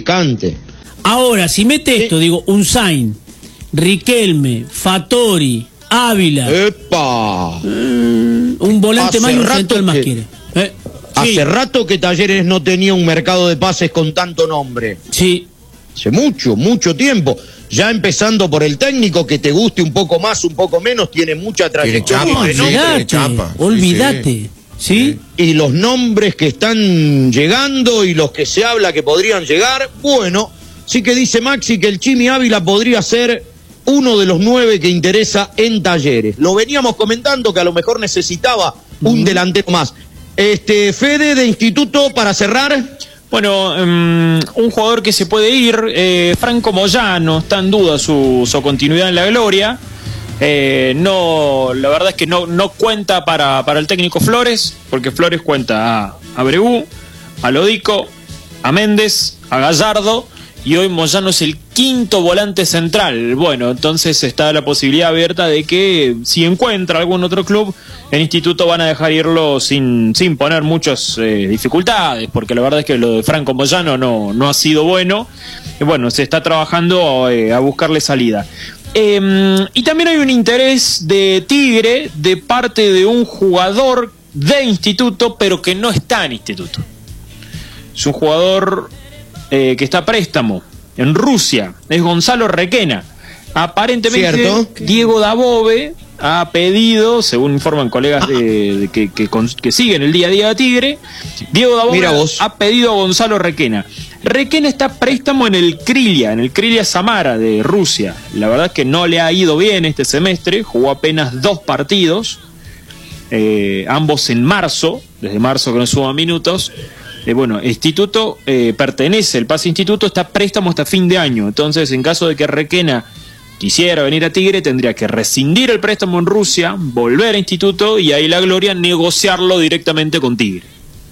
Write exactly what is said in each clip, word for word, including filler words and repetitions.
picante. Ahora, si mete esto, digo, Unzain, Riquelme, Fattori, Ávila. ¡Epa! Mm, un volante Hace más y un rato central más que- quiere. Eh, Hace sí, rato que Talleres no tenía un mercado de pases con tanto nombre. sí. Hace mucho, mucho tiempo. Ya empezando por el técnico, que te guste un poco más, un poco menos, tiene mucha trayectoria. chapa, de sí, nombre. tiene chapa. Sí, Olvídate. ¿Sí? Y los nombres que están llegando y los que se habla que podrían llegar, bueno, sí que dice Maxi que el Chimi Ávila podría ser uno de los nueve que interesa en Talleres. Lo veníamos comentando que a lo mejor necesitaba un delantero más. Este, Fede, de Instituto, para cerrar. Bueno, um, un jugador que se puede ir, eh, Franco Moyano, está en duda su, su continuidad en la gloria. Eh, no, la verdad es que no, no cuenta para, para el técnico Flores, porque Flores cuenta a, a Bregú, a Lodico, a Méndez, a Gallardo, y hoy Moyano es el quinto volante central. Bueno, entonces está la posibilidad abierta de que si encuentra algún otro club, el Instituto van a dejar irlo sin, sin poner muchas eh, dificultades, porque la verdad es que lo de Franco Moyano no, no ha sido bueno. Y bueno, se está trabajando eh, a buscarle salida. Eh, y también hay un interés de Tigre de parte de un jugador de Instituto, pero que no está en Instituto. Es un jugador eh, que está a préstamo en Rusia, es Gonzalo Requena. Aparentemente ¿Cierto? Diego Dabove ha pedido, según informan colegas de, de que, que, que siguen el día a día de Tigre, Diego Dabove Mira vos. ha pedido a Gonzalo Requena. Requena está a préstamo en el Krylia, en el Krylia Samara de Rusia. La verdad es que no le ha ido bien este semestre, jugó apenas dos partidos, eh, ambos en marzo, desde marzo que no suma minutos. Eh, bueno, Instituto eh, pertenece, el pase Instituto está a préstamo hasta fin de año, entonces en caso de que Requena quisiera venir a Tigre, tendría que rescindir el préstamo en Rusia, volver a Instituto y ahí la gloria negociarlo directamente con Tigre.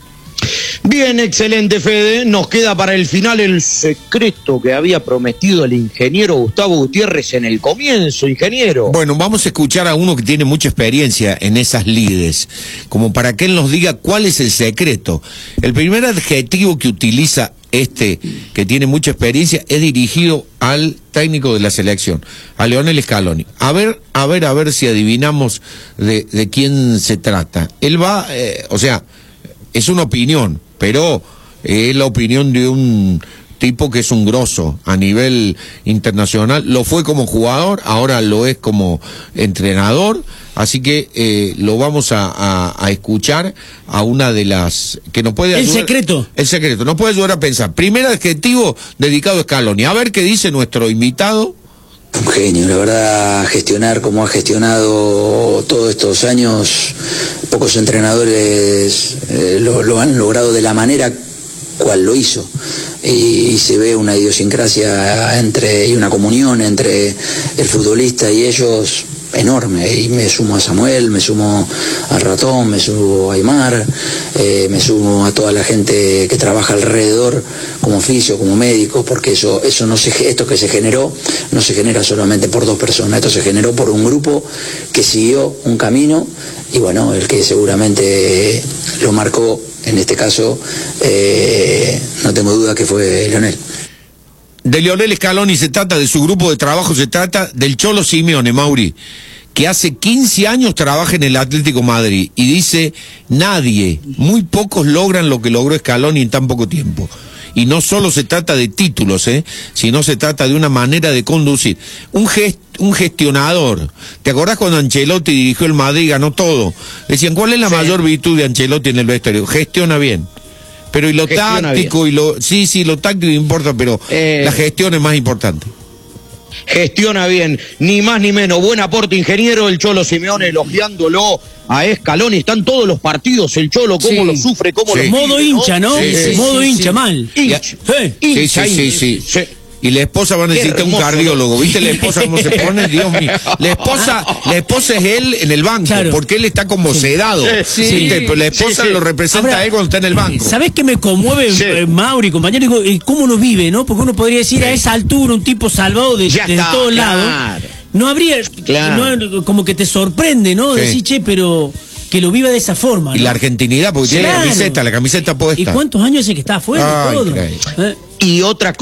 Bien, excelente, Fede. Nos queda para el final el secreto que había prometido el ingeniero Gustavo Gutiérrez en el comienzo, ingeniero. Bueno, vamos a escuchar a uno que tiene mucha experiencia en esas lides, como para que él nos diga cuál es el secreto. El primer adjetivo que utiliza este, que tiene mucha experiencia, es dirigido al técnico de la selección, a Leonel Scaloni. A ver, a ver, a ver si adivinamos de, de quién se trata. Él va, eh, o sea, es una opinión, pero es la opinión de un tipo que es un grosso a nivel internacional. Lo fue como jugador, ahora lo es como entrenador, así que eh, lo vamos a, a, a escuchar a una de las que nos puede ayudar. El secreto. El secreto, nos puede ayudar a pensar. Primer adjetivo dedicado a Scaloni. A ver qué dice nuestro invitado. Un genio, la verdad, gestionar como ha gestionado todos estos años, pocos entrenadores eh, lo, lo han logrado de la manera cual lo hizo. Y, y se ve una idiosincrasia entre y una comunión entre el futbolista y ellos enorme. Y me sumo a Samuel, me sumo al Ratón, me sumo a Aymar, eh, me sumo a toda la gente que trabaja alrededor como oficio, como médico, porque eso, eso no se, esto que se generó no se genera solamente por dos personas, esto se generó por un grupo que siguió un camino y bueno, el que seguramente lo marcó, en este caso, eh, no tengo duda que fue Leonel. De Leonel Scaloni se trata, de su grupo de trabajo se trata, del Cholo Simeone, Mauri, que hace quince años trabaja en el Atlético Madrid y dice, nadie, muy pocos logran lo que logró Scaloni en tan poco tiempo. Y no solo se trata de títulos, ¿eh? sino se trata de una manera de conducir. Un, gest, un gestionador. ¿Te acordás cuando Ancelotti dirigió el Madrid y ganó todo? Decían, ¿cuál es la sí. mayor virtud de Ancelotti en el vestuario? Gestiona bien. Pero y lo Gestiona táctico bien. y lo... Sí, sí, lo táctico importa, pero eh... la gestión es más importante. Gestiona bien, ni más ni menos. Buen aporte, ingeniero. El Cholo Simeone elogiándolo a Scaloni. Están todos los partidos. El Cholo, cómo sí. lo sufre, cómo sí. lo modo pide, hincha, ¿no? Sí, sí, modo sí, hincha, sí. mal. Hincha. Sí, sí, sí, sí, sí. sí. Y la esposa va a necesitar un cardiólogo. ¿Viste la esposa cómo se pone? Dios mío. La esposa, la esposa es él en el banco, claro. porque él está como sedado. Sí, sí, pero la esposa sí, sí. lo representa Ahora, a él cuando está en el banco. ¿Sabés qué me conmueve, sí. eh, Mauri, compañero? ¿Cómo lo vive, no? Porque uno podría decir sí. a esa altura, un tipo salvado de, de todos claro. lados. No habría, claro. no, como que te sorprende, ¿no? Sí. Decir, che, pero... que lo viva de esa forma, ¿no? Y la argentinidad, porque sí, tiene claro. la camiseta, la camiseta puesta. ¿Y cuántos años hace que está afuera? Ay, todo? ¿Eh? Y otra